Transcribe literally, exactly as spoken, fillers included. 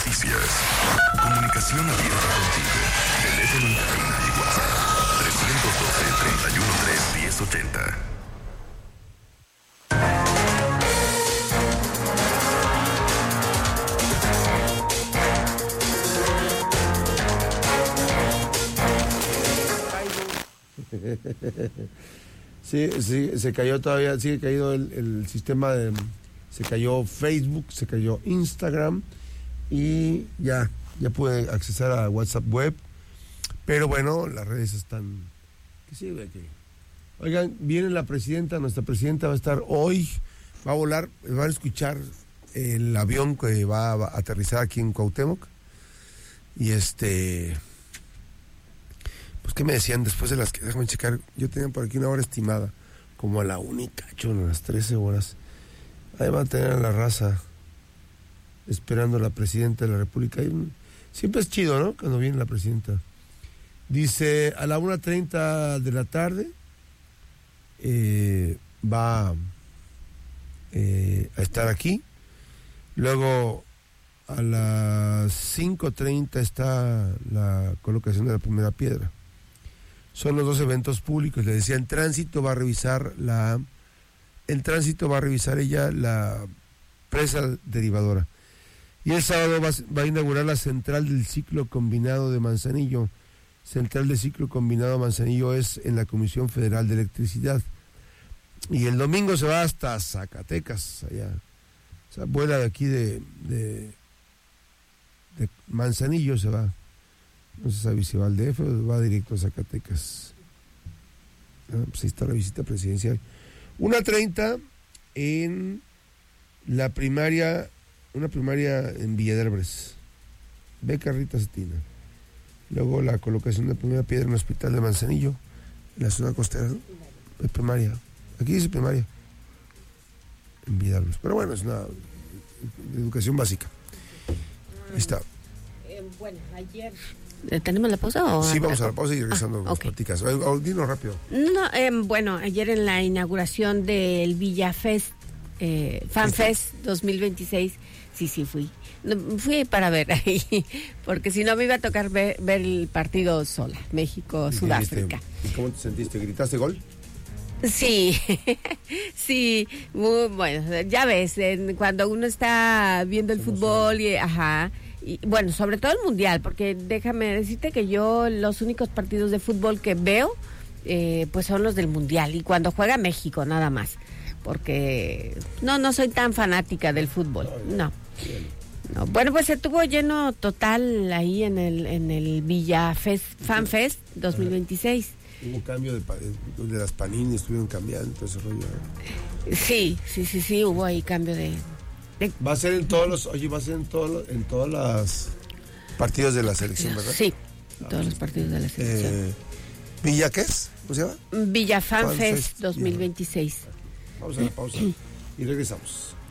noticias. Comunicación abierta contigo. Teléfono en cabina y WhatsApp. trescientos doce, treinta y uno tres, diez ochenta. Sí, sí, se cayó todavía, sigue caído el, el sistema de... Se cayó Facebook, se cayó Instagram y ya, ya pude accesar a WhatsApp web. Pero bueno, las redes están... ¿Qué sirve? ¿Qué? Oigan, viene la presidenta, nuestra presidenta va a estar hoy, va a volar, van a escuchar el avión que va a aterrizar aquí en Cuauhtémoc. Y este... Pues, ¿qué me decían después de las que... Déjame checar, yo tenía por aquí una hora estimada, como a la única, a las trece horas. Ahí va a tener a la raza esperando a la presidenta de la República. Un... Siempre es chido, ¿no? Cuando viene la presidenta. Dice, a la una treinta de la tarde eh, va eh, a estar aquí. Luego, a las cinco treinta está la colocación de la primera piedra. Son los dos eventos públicos. Le decía, en tránsito va a revisar la... En tránsito va a revisar ella la presa derivadora. Y el sábado va, va a inaugurar la central del ciclo combinado de Manzanillo. Central de ciclo combinado Manzanillo es en la Comisión Federal de Electricidad. Y el domingo se va hasta Zacatecas, allá. O sea, vuela de aquí de, de, de Manzanillo, se va. No se sabe si va al D F o va directo a Zacatecas. Ah, pues ahí está la visita presidencial. una treinta en la primaria, una primaria en Villa de Álvarez. Beca Rita Cetina. Luego la colocación de primera piedra en el hospital de Manzanillo, en la zona costera, ¿no? Es primaria. Aquí dice primaria. En Villa de Álvarez. Pero bueno, es una educación básica. Ahí está. Eh, bueno, ayer... ¿Tenemos la pausa o...? Sí, vamos a la pausa y regresando ah, a las okay. platicas. Dinos rápido. No, eh, bueno, ayer en la inauguración del Villafest, eh, FanFest dos mil veintiséis, sí, sí fui. No, fui para ver ahí, porque si no me iba a tocar ver, ver el partido sola, México-Sudáfrica. ¿Y cómo te sentiste? ¿Gritaste gol? Sí, sí, muy bueno, ya ves, en, cuando uno está viendo el fútbol y, ajá, y bueno, sobre todo el mundial, porque déjame decirte que yo los únicos partidos de fútbol que veo, eh, pues son los del mundial y cuando juega México nada más, porque no, no soy tan fanática del fútbol, no. No, bueno, pues se tuvo lleno total ahí en el en el Villafest FanFest dos mil veintiséis. Hubo cambio de, de las Panini, estuvieron cambiando todo ese rollo, ¿eh? Sí, sí, sí, sí, hubo ahí cambio de, de... Va a ser en todos los, oye, va a ser en todos en todos los partidos de la selección, ¿verdad? Sí, en todos los partidos de la selección. Eh, ¿Villa qué es? ¿Cómo se llama? Villa FanFest dos mil veintiséis. Vamos a la pausa y regresamos.